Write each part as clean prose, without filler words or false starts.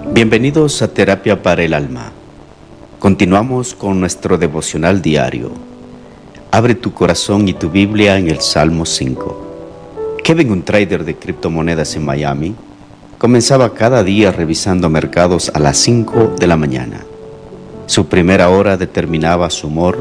Bienvenidos a Terapia para el Alma. Continuamos con nuestro devocional diario. Abre tu corazón y tu Biblia en el Salmo 5. Kevin, un trader de criptomonedas en Miami, comenzaba cada día revisando mercados a las 5 de la mañana. Su primera hora determinaba su humor.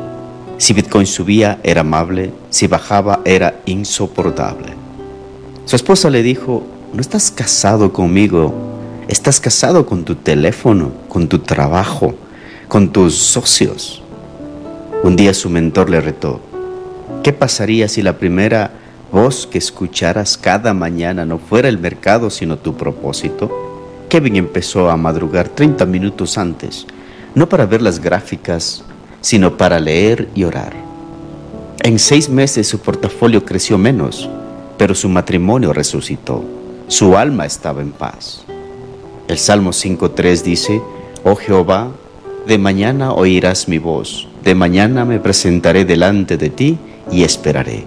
Si Bitcoin subía, era amable; si bajaba, era insoportable. Su esposa le dijo: no estás casado conmigo, estás casado con tu teléfono, con tu trabajo, con tus socios. Un día su mentor le retó: ¿qué pasaría si la primera voz que escucharas cada mañana no fuera el mercado, sino tu propósito? Kevin empezó a madrugar 30 minutos antes, no para ver las gráficas, sino para leer y orar. En 6 meses su portafolio creció menos, pero su matrimonio resucitó. Su alma estaba en paz. El Salmo 5:3 dice: oh Jehová, de mañana oirás mi voz, de mañana me presentaré delante de ti y esperaré.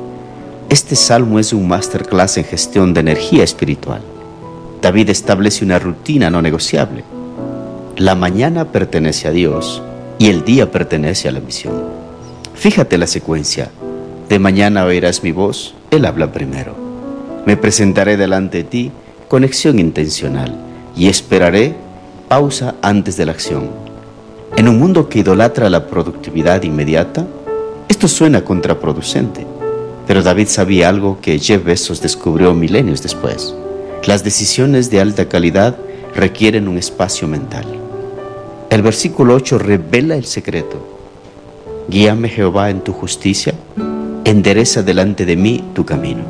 Este salmo es un masterclass en gestión de energía espiritual. David establece una rutina no negociable. La mañana pertenece a Dios y el día pertenece a la misión. Fíjate la secuencia: de mañana oirás mi voz, Él habla primero. Me presentaré delante de ti, conexión intencional, y esperaré, pausa antes de la acción. En un mundo que idolatra la productividad inmediata, esto suena contraproducente, pero David sabía algo que Jeff Bezos descubrió milenios después: las decisiones de alta calidad requieren un espacio mental. El versículo 8 revela el secreto: guíame, Jehová, en tu justicia, endereza delante de mí tu camino.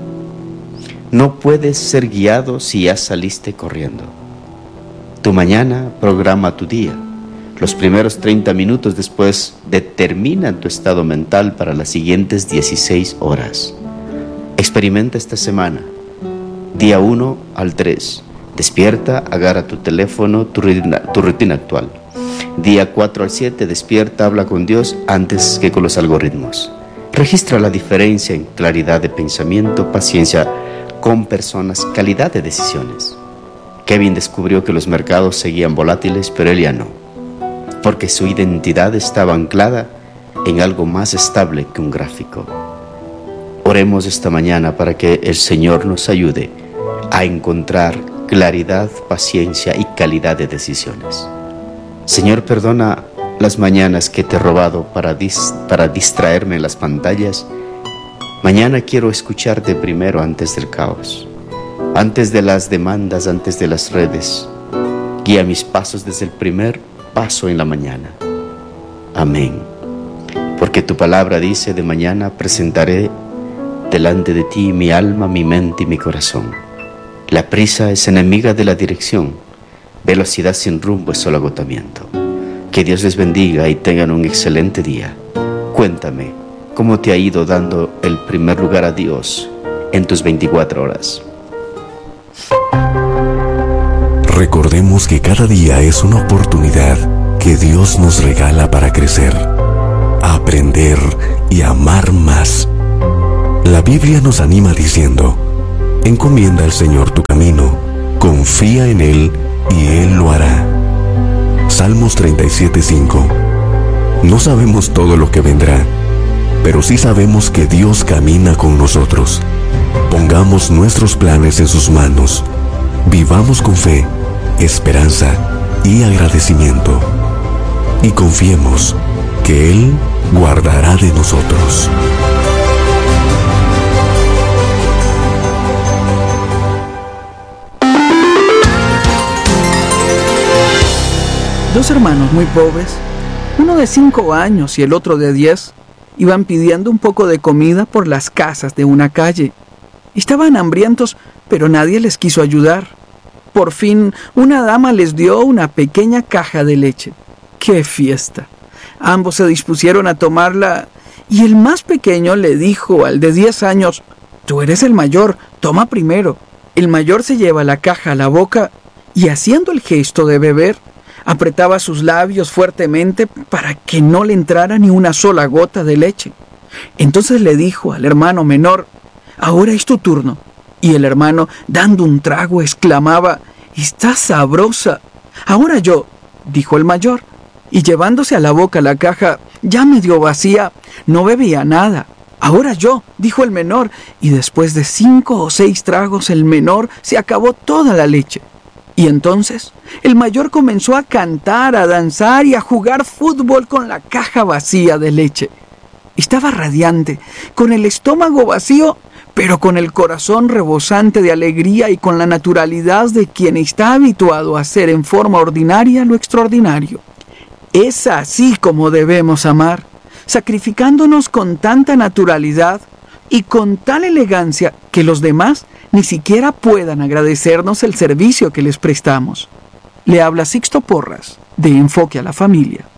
No puedes ser guiado si ya saliste corriendo. Tu mañana programa tu día. Los primeros 30 minutos después determinan tu estado mental para las siguientes 16 horas. Experimenta esta semana. Día 1 al 3. Despierta, agarra tu teléfono, tu rutina actual. Día 4 al 7, despierta, habla con Dios antes que con los algoritmos. Registra la diferencia en claridad de pensamiento, paciencia con personas, calidad de decisiones. Kevin descubrió que los mercados seguían volátiles, pero él ya no, porque su identidad estaba anclada en algo más estable que un gráfico. Oremos esta mañana para que el Señor nos ayude a encontrar claridad, paciencia y calidad de decisiones. Señor, perdona las mañanas que te he robado para distraerme en las pantallas. Mañana quiero escucharte primero antes del caos, antes de las demandas, antes de las redes. Guía mis pasos desde el primer paso en la mañana. Amén. Porque tu palabra dice: de mañana presentaré delante de ti mi alma, mi mente y mi corazón. La prisa es enemiga de la dirección. Velocidad sin rumbo es solo agotamiento. Que Dios les bendiga y tengan un excelente día. Cuéntame cómo te ha ido dando el primer lugar a Dios en tus 24 horas. Recordemos que cada día es una oportunidad que Dios nos regala para crecer, aprender y amar más. La Biblia nos anima diciendo: encomienda al Señor tu camino, confía en Él y Él lo hará. Salmos 37:5. No sabemos todo lo que vendrá, pero sí sabemos que Dios camina con nosotros. Pongamos nuestros planes en sus manos. Vivamos con fe, esperanza y agradecimiento. Y confiemos que Él guardará de nosotros. Dos hermanos muy pobres, uno de 5 años y el otro de 10, iban pidiendo un poco de comida por las casas de una calle. Estaban hambrientos, pero nadie les quiso ayudar. Por fin, una dama les dio una pequeña caja de leche. ¡Qué fiesta! Ambos se dispusieron a tomarla y el más pequeño le dijo al de 10 años: «Tú eres el mayor, toma primero». El mayor se lleva la caja a la boca y, haciendo el gesto de beber, apretaba sus labios fuertemente para que no le entrara ni una sola gota de leche. Entonces le dijo al hermano menor: «Ahora es tu turno». Y el hermano, dando un trago, exclamaba: está sabrosa. Ahora yo, dijo el mayor, y llevándose a la boca la caja ya medio vacía, no bebía nada. Ahora yo, dijo el menor, y después de 5 o 6 tragos el menor se acabó toda la leche. Y entonces el mayor comenzó a cantar, a danzar y a jugar fútbol con la caja vacía de leche. Estaba radiante, con el estómago vacío, pero con el corazón rebosante de alegría y con la naturalidad de quien está habituado a hacer en forma ordinaria lo extraordinario. Es así como debemos amar, sacrificándonos con tanta naturalidad y con tal elegancia que los demás ni siquiera puedan agradecernos el servicio que les prestamos. Le habla Sixto Porras, de Enfoque a la Familia.